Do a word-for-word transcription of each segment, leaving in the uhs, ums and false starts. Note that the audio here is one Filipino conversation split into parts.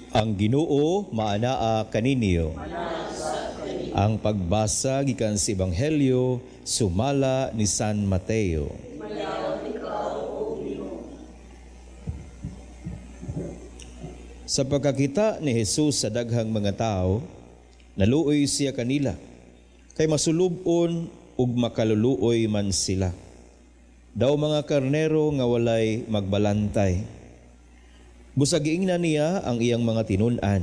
Ang Ginoo maanaa kaninyo. Ang pagbasa gikan sa Ebanghelyo sumala ni San Mateo. Sa pagkakita ni Jesus sa daghang mga tao, naluoy siya kanila, kay masulubon ug makaluluoy man sila. Daw mga karnero nga walay magbalantay. Busagiing na niya ang iyang mga tinun-an.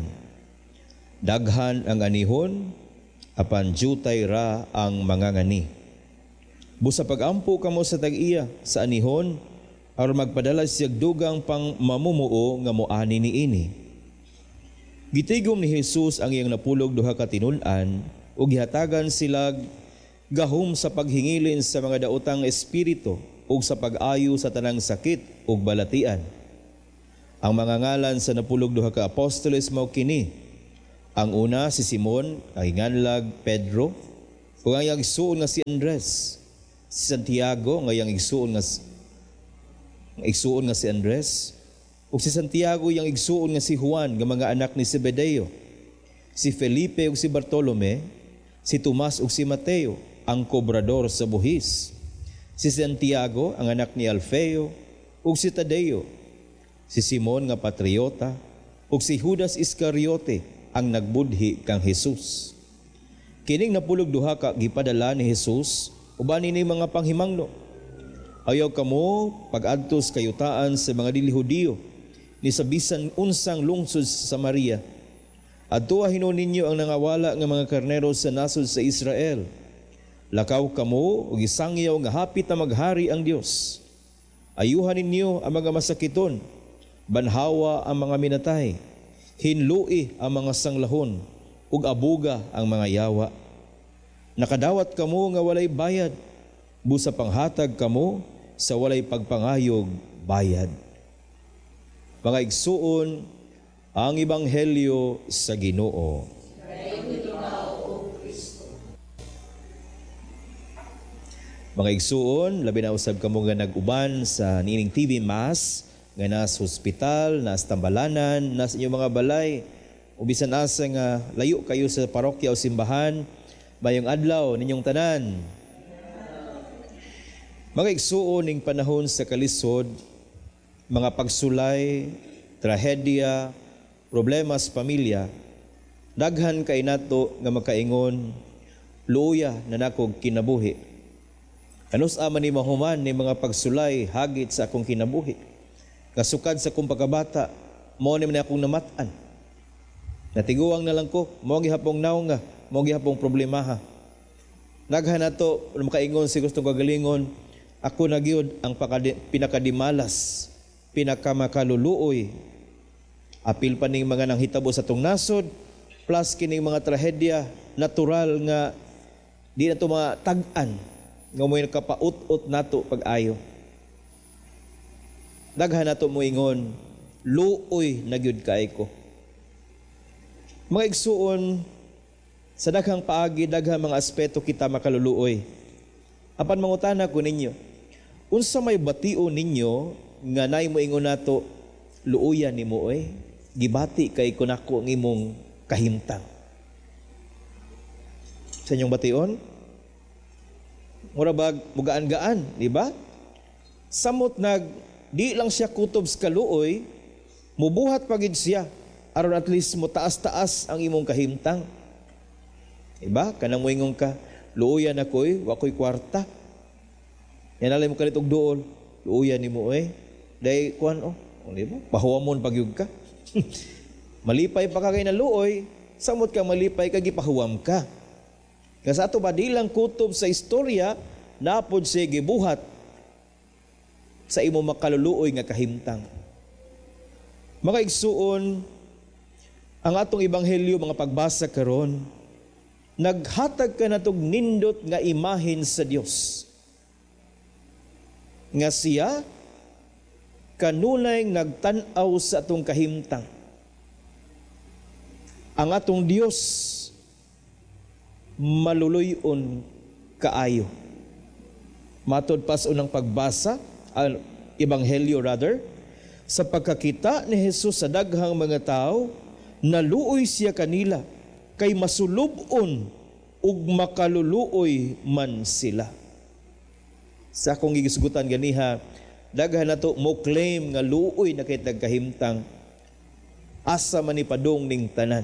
Daghan ang anihon, apan jutay ra ang mga ngani. Busa pag-ampo kamo sa tag-iya sa anihon, aron magpadala siya dugang pang mamumuo nga moani niini. Gitigom ni Jesus ang iyang napulog duha ka tinun-an ug gihatagan sila gahom sa paghingilin sa mga daotang espiritu ug sa pag-ayo sa tanang sakit ug balatian. Ang mga ngalan sa napulog duha ka apostoles mao kini: ang una si Simon, ang nganlag Pedro, ug ang iyang igsuon nga si Andres, si Santiago nga iyang igsuon nga ang igsuon nga si Andres, ug si Santiago yang igsuon nga si Juan nga mga anak ni Zebedeo, si Felipe ug si Bartolome, si Tomas ug si Mateo, ang kobrador sa buhis, si Santiago ang anak ni Alfeo ug si Tadeo, si Simon nga patriota, ug si Judas Iscariote ang nagbudhi kang Jesus. Kining napulog duha ka gipadala ni Jesus uban ni mga panghimangno. Ayaw kamo pag-adtos kayutaan sa mga dili Hudiyo ni sa bisan unsang lungsod sa Samaria. Adto hinuon ninyo ang nangawala nga mga karnero sa nasod sa Israel. Lakaw kamo ug isangyaw nga hapit na maghari ang Dios. Ayuhan ninyo ang mga masakiton, banhawa ang mga minatay, hinlui ang mga sanglahon, ug abuga ang mga yawa. Nakadawat kamo nga walay bayad, busa panghatag kamo sa walay pagpangayog bayad. Mga igsuon, ang Ebanghelyo sa Ginoo. Mga igsuon, labi na usab kamo nga nag-uban sa nining T V Mass, nga nas hospital, nas tambalanan, nas inyong mga balay, o bisan asa nga layo kayo sa parokya o simbahan, bayong adlaw ninyong tanan. Mga igsuon ning panahon sa kalisod, mga pagsulay, trahedya, problema sa pamilya, daghan kay nato nga makaingon, luya na nakog kinabuhi. Anus aman ni mahuman ni mga pagsulay hagit sa akong kinabuhi. Kasukad sa kong pagkabata, mo ni man akong namatan. Natiguang na lang ko, mo gihapong naw nga, mo gihapong problemaha. Daghan nato makaingon si gustong kagalingon, ako na gyud ang pinakadimalas, pinakamakaluluoy. Apil pa ning mga nanghitabo sa tong nasod, plus kining mga trahedya, natural nga di na ito mga tag-an, nga mo'y nakapaut-ut nato pag-ayo. Daghan nato moingon, luoy na gyud kaay ko. Mga igsuon, sa daghang paagi, daghang mga aspeto kita makaluluoy. Apan mangutana ko ninyo, unsa may batio ninyo nga nay moingon nato luuyan nimo oy, gibati kay kunako ang imong kahimtang. Sa inyong bation, mura bag mugaan-gaan, di ba? Samot nag di lang siya kutob sa kaluoy, mubuhat pagid siya aron at least mo taas-taas ang imong kahimtang. Diba? Kanang moingon ka, luuyan ako'y, wako'y kwarta. Yan alay mo kalit og duol, luuyan ni mo eh. Dahil kuhan oh, diba? Pahuamon pagyug ka. Malipay pa ka kay na luoy, samot ka malipay ka, gipahuam ka. Kasi ato ba, di lang kutob sa istorya, napod siya gibuhat sa imo makaluluoy nga kahimtang. Mga igsuon, ang atong Ebanghelyo, mga pagbasa karon, naghatag ka na tog nindot nga imahin sa Dios. Nga siya kanunay nagtan-aw sa atong kahimtang. Ang atong Dios maluluyon kaayo. Matod pas unang pagbasa, ang Ebanghelyo rather, sa pagkakita ni Jesus sa daghang mga tao, naluoy siya kanila, kay masulubon ug makaluluoy man sila. Sa akong gigisgutan ganiha, daghan nato mo claim nga luoy na kay nagkahimtang, asa man ipadong ning tanan.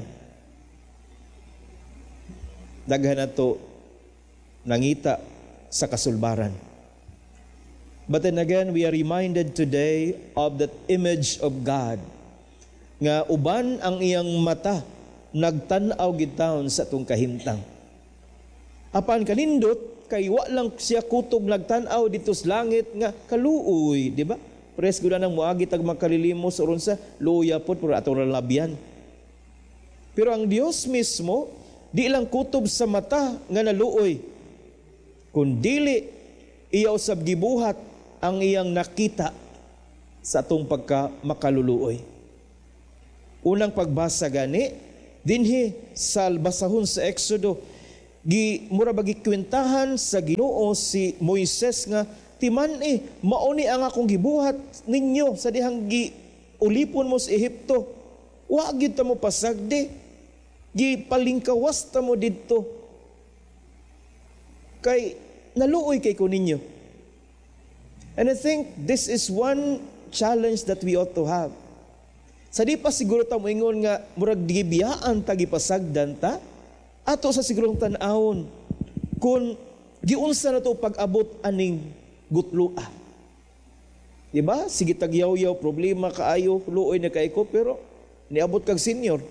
Daghan nato nangita sa kasulbaran. But then again, we are reminded today of that image of God, nga uban ang iyang mata nagtan-aw gitaon sa atong kahimtang. Apan kanindot kay wa lang siya kutob nagtan-aw dito sa langit nga kaluoy, di ba? Pres gud nang moagi tag makalilimos oron sa luya pod pero atong labyan. Pero ang Dios mismo di lang kutob sa mata nga naluoy, kundili iya usab gibuhat ang iyang nakita sa atong pagka makaluluoy. Unang pagbasa gani dinhi sa basahon sa Exodo, gi mura bagi kwentahan sa Ginoo si Moises nga timan eh mao ni ang akong gibuhat ninyo sa dihang gi ulipon mo sa Ehipto. Wa gyud ta mo pasagdi, gi palingkawas ta mo didto, kay naluoy kay ko ninyo. And I think this is one challenge that we ought to have. Sa di pa siguro ta moingon nga murag gibiyaan ta gipasagdan ta, ato sa sigurong tan-awon kung giunsa na to pag-abot aning gutlua. Diba? Sige tagyaw-yaw, problema kaayo, luoy na kay ko, pero niabot kag senior.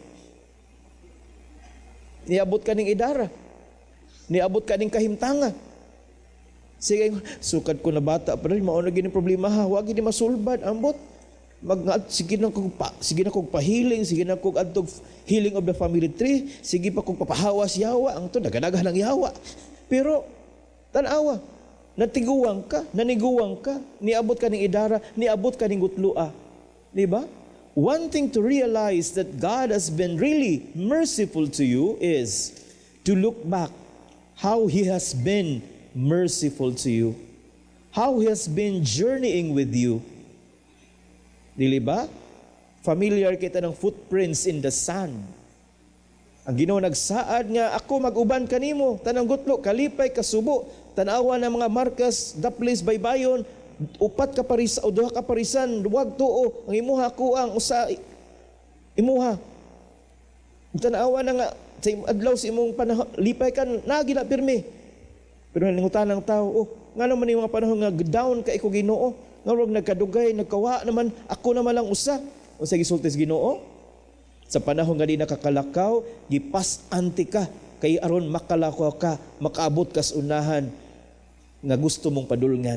Niabot ka ning idara. Niabot ka ning kahimtanga. Sige, sukad ko na bata, pero mao na gini problema ha, wag gini masulbad, ambot. Mag sige na kog pa, sige na kog pahiling, sige na kog adtog healing of the family tree, sige pa kog papahawas yawa, ang to daganaghan ng yawa. Pero tan-awa, natiguwang ka, naniguwang ka, niabot ka ning idara, niabot ka ning gutlua. Di ba? One thing to realize that God has been really merciful to you is to look back how He has been merciful to you, how He has been journeying with you. Dili ba? Familiar kita ng footprints in the sand. Ang Ginoo nagsaad nga ako mag-uban kanimo, tanang gutlo, kalipay, kasubo, tanawa ng mga markas, daplis, baybayon, upat ka paris o duha ka parisan, wag tuo, ang imuha ko ang usa imuha. Tanawa na nga sa adlaw sa imong panahon, lipay kan nagi na pirmi. Pero nalingutan ng tao, oh, nga naman yung mga panahon nga down ka iko Ginoo, nga wag nagkadugay, nagkawa naman, ako naman lang usa. O sa gisultis Ginoo, sa panahon nga di nakakalakaw, gipas anti ka, kay aron makalakaw ka, makaabot ka sa unahan, nga gusto mong padulngan.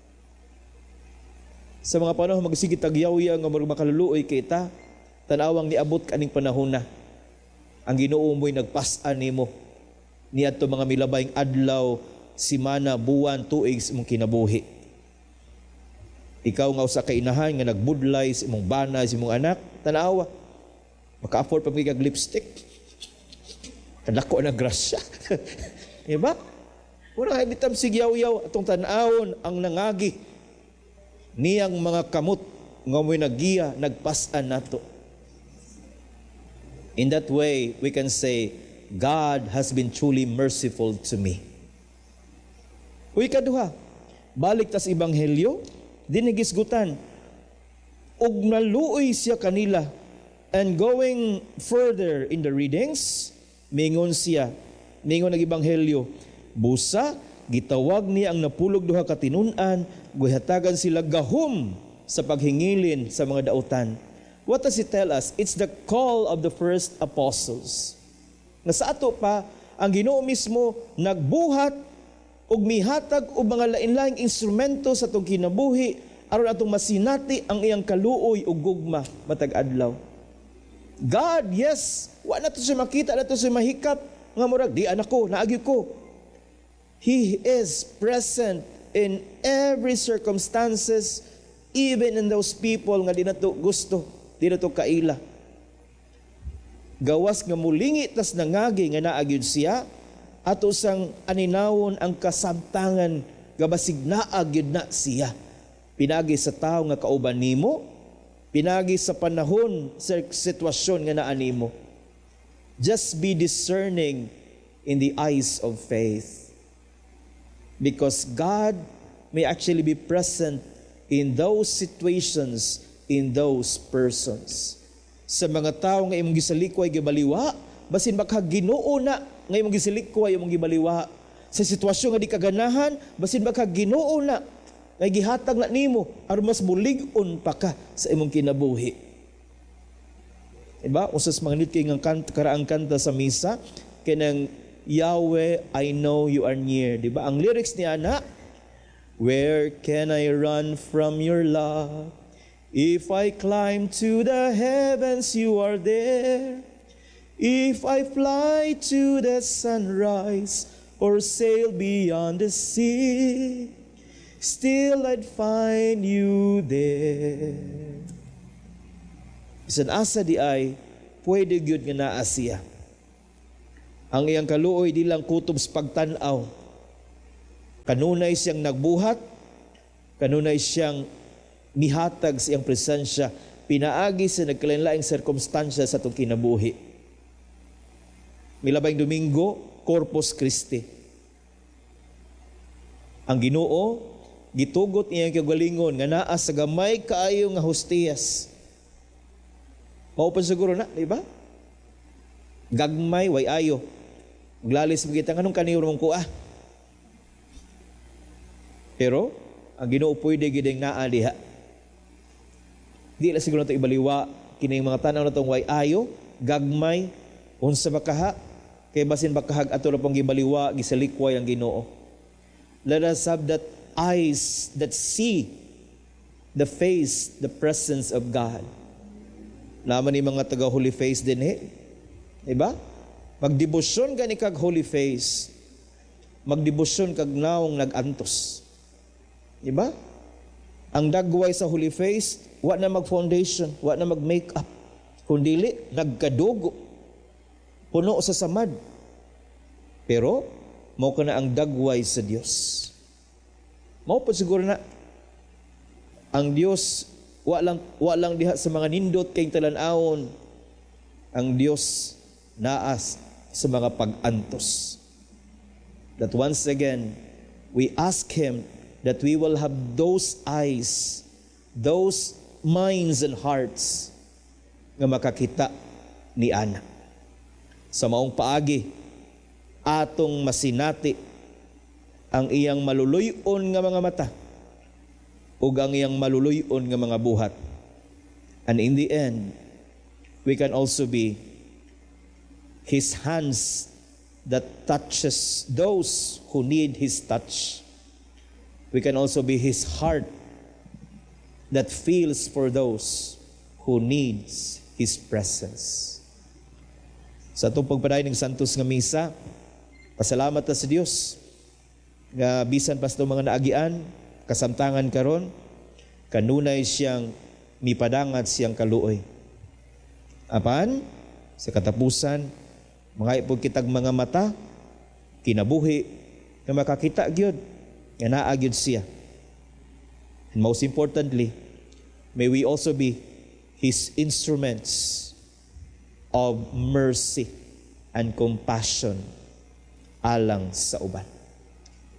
Sa mga panahon magsigit tagyaw-yaw nga makaluluoy kita, tanawang niabot ka ning panahon na. Ang Ginoo mo'y nagpas-an nimo. Niadto mga milabayng adlaw, simana, buwan, tuig sa imong kinabuhi. Ikaw nga usa ka inahan nga nagbudlay sa imong bana, sa imong anak, tanawa, maka-afford pa magigag lipstick. Kadako na grasya. Diba? Muna nga bitam sigyaw-yaw atong tanawon ang nangagi niyang mga kamot nga mo'y nagiya, nagpas-an nato. In that way, we can say, God has been truly merciful to me. Uy kaduha, balik tas Ebanghelyo, dinigisgutan, ug naluoy siya kanila. And going further in the readings, mingon siya, mingon ng Ebanghelyo, busa, gitawag niya ang napulog duha ka tinun-an, guhatagan sila gahom sa paghingilin sa mga dautan. What does it tell us? It's the call of the first apostles. Na sa ato pa, ang Ginoo mismo nagbuhat ug mihatag og mga lain-laing instrumento sa atong kinabuhi aron atong masinati ang iyang kaluoy ug gugma matag adlaw. God, yes, wa na to siya makita, na to siya mahikap nga murag di anak ko, naagi ko. He is present in every circumstances, even in those people nga di na to gusto, di na to kaila. Gawas nga mulingi tas nangagi nga naagyud siya, ato sang aninawon ang kasamtangan nga basig naag yun na siya. Pinagi sa tao nga kauban nimo, pinagi sa panahon sa sitwasyon nga naa nimo. Just be discerning in the eyes of faith. Because God may actually be present in those situations, in those persons. Sa mga tao nga imong gisalikway gibaliwa, basin baka Ginoo na nga imong gisalikway imong gibaliwa. Sa sitwasyon nga di kaganahan, basin baka Ginoo na nga gihatag na nimo aron mas bulig-on pa ka sa imong kinabuhi. Diba? Usas mga nit kay nga kanta, karaang kanta sa misa, kanang Yahweh, I know you are near. Diba? Ang lyrics niya na, where can I run from your love? If I climb to the heavens, you are there. If I fly to the sunrise or sail beyond the sea, still I'd find you there. Bisan asa di ay, pwede gyud nga naa siya. Ang iyang kaluoy di lang kutob sa pagtanaw. Kanunay siyang nagbuhat, kanunay siyang nihatag sa iyang presensya, pinaagi sa nagkalain-laing sirkumstansya sa itong kinabuhi. Milabay Domingo, Corpus Christi. Ang Ginoo, gitugot niya ang kagalingon nga naa sa gamay kaayo nga hostiyas. Maupan siguro na, di ba? Gagmay, way ayo. Maglalis mo kita, anong kaniro mong kuha? Pero, ang Ginoo pwede gideng naa diha. Di lang siguro na ito ibaliwa, kining mga tanaw na itong way ayo, gagmay, unsa bakaha, kay basin bakahag ato na pong gibaliwa, gisalikway ang Ginoo. Let us have that eyes that see the face, the presence of God. Naman ni mga taga Holy Face din eh. Diba? Magdebosyon ka ni kag Holy Face. Magdebosyon kag naong nagantos. Diba? Ang dagway sa Holy Face, wa na mag-foundation, wa na mag-makeup. Kundili, nagkadugo. Puno sa samad. Pero, mao ka na ang dagway sa Dios. Mao po siguro na ang Dios walang walang diha sa mga nindot kay talan-awon. Ang Dios naas sa mga pag-antos. That once again we ask Him that we will have those eyes, those minds and hearts nga makakita ni Ana. Sa maong paagi atong masinati ang iyang maluluyon nga mga mata ug ang iyang maluluyon nga mga buhat. And in the end, we can also be His hands that touches those who need His touch. We can also be His heart that feels for those who needs His presence. Sa itong pagpadayon ng Santos nga Misa, pasalamat na sa Dios nga bisan pa sa mga naagian, kasamtangan karon, kanunay siyang mipadangat siyang kaluoy. Apan, sa katapusan, mga ipog kitag mga mata, kinabuhi, na makakita gyud nga naa gyud siya. And most importantly, may we also be His instruments of mercy and compassion alang sa uban.